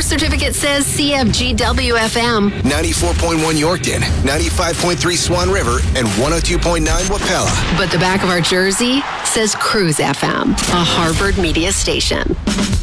certificate says CFGW-FM. 94.1 Yorkton, 95.3 Swan River, and 102.9 Wapella. But the back of our jersey says Cruise FM, a Harvard media station.